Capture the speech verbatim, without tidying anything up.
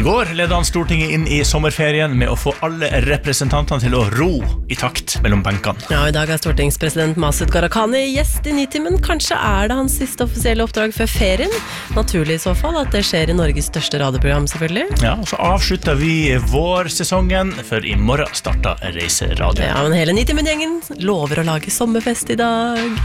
I går ledet han Stortinget inn i sommerferien med å få alle representantene til å ro i takt mellom benkene. Ja, i dag er stortingspresident Masud Gharahkhani gjest i Nitimen. Kanskje er det hans siste offisielle oppdrag før ferien. Naturlig i så fall at det skjer i Norges største radioprogram, selvfølgelig. Ja, og så avslutter vi vårsesongen, for i morgen starter Reiseradio. Ja, men hele Nitimen-gjengen lover å lage sommerfest i dag.